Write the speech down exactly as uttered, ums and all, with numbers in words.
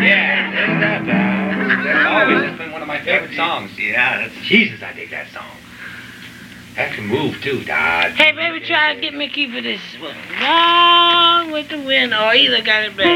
Yeah, there's that, Dad. That's always that's been one of my favorite songs. Yeah, that's Jesus, I dig that song. That can move too, Dad. Hey, baby, try to get me a key for this one. Long with the wind, or either got it back.